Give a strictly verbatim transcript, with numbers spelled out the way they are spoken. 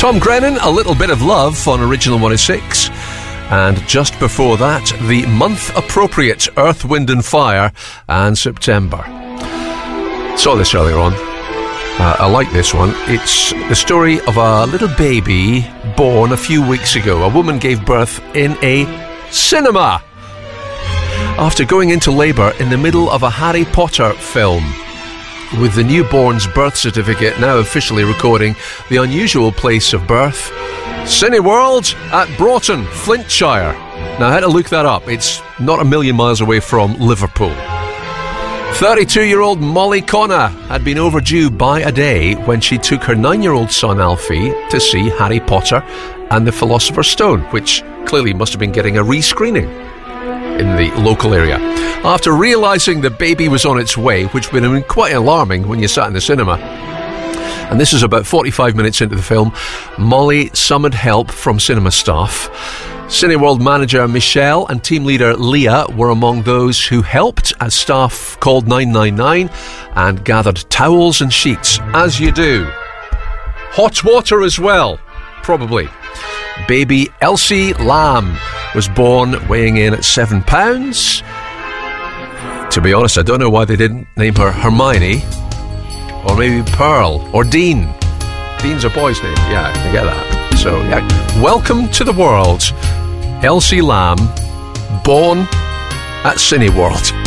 Tom Grennan, A Little Bit of Love on Original one oh six. And just before that, the month-appropriate Earth, Wind and Fire and September. Saw this earlier on. Uh, I like this one. It's the story of a little baby born a few weeks ago. A woman gave birth in a cinema after going into labour in the middle of a Harry Potter film, with the newborn's birth certificate now officially recording the unusual place of birth, Cineworld at Broughton, Flintshire. Now, I had to look that up. It's not a million miles away from Liverpool. thirty-two-year-old Molly Connor had been overdue by a day when she took her nine-year-old son Alfie to see Harry Potter and the Philosopher's Stone, which clearly must have been getting a rescreening in the local area. After realising the baby was on its way, which would have been quite alarming when you sat in the cinema, and this is about forty-five minutes into the film, Molly summoned help from cinema staff. Cineworld manager Michelle and team leader Leah were among those who helped as staff called nine nine nine and gathered towels and sheets, as you do. Hot water as well, probably. Baby Elsie Lamb was born weighing in at seven pounds. To be honest, I don't know why they didn't name her Hermione, or maybe Pearl, or Dean. Dean's a boy's name, yeah, I get that. So, yeah, welcome to the world, Elsie Lamb, born at Cineworld.